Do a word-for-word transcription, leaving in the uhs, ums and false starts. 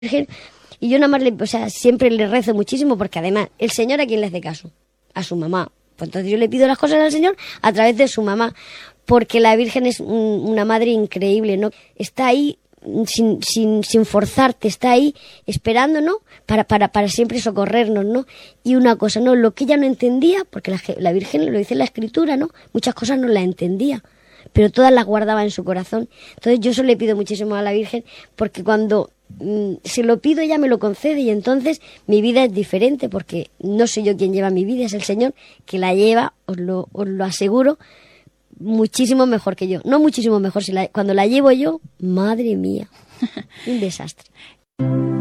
Virgen, y yo nada más, le, o sea, siempre le rezo muchísimo, porque además, el Señor, ¿a quién le hace caso? A su mamá. Pues entonces yo le pido las cosas al Señor a través de su mamá, porque la Virgen es un, una madre increíble, ¿no? Está ahí sin, sin, sin forzarte, está ahí esperando, ¿no? Para, para, para siempre socorrernos, ¿no? Y una cosa, ¿no? Lo que ella no entendía, porque la, la Virgen lo dice en la Escritura, ¿no? Muchas cosas no las entendía, pero todas las guardaba en su corazón. Entonces yo eso le pido muchísimo a la Virgen, porque cuando mm, se lo pido ella me lo concede, y entonces mi vida es diferente, porque no soy yo quien lleva mi vida, es el Señor que la lleva, os lo, os lo aseguro, muchísimo mejor que yo. No muchísimo mejor, si la, cuando la llevo yo, madre mía, un desastre.